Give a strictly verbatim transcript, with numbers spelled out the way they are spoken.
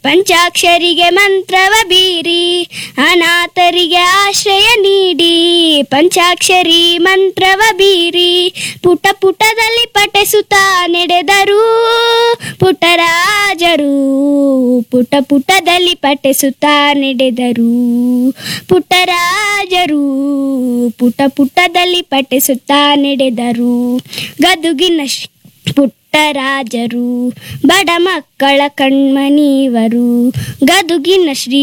ಪಂಚಾಕ್ಷರಿಗೆ ಮಂತ್ರವ ಬೀರಿ ಅನಾಥರಿಗೆ ಆಶ್ರಯ ನೀಡಿ. ಪಂಚಾಕ್ಷರಿ ಮಂತ್ರವ ಬೀರಿ ಪುಟ ಪುಟದಲ್ಲಿ ಪಠಿಸುತ್ತಾ ನಡೆದರು ಪುಟ್ಟರಾಜರು. ಪುಟ ಪುಟದಲ್ಲಿ ಪಠಿಸುತ್ತಾ ನಡೆದರು ಪುಟ್ಟರಾಜರು. ಪುಟ ಪುಟದಲ್ಲಿ ಪಠಿಸುತ್ತಾ ನಡೆದರು. ಗದುಗಿನ ಶ್ರೀ ಪುಟ್ಟರಾಜರು ಬಡ ಮಕ್ಕಳ ಕಣ್ಮಣಿವರು. ಗದುಗಿನ ಶ್ರೀ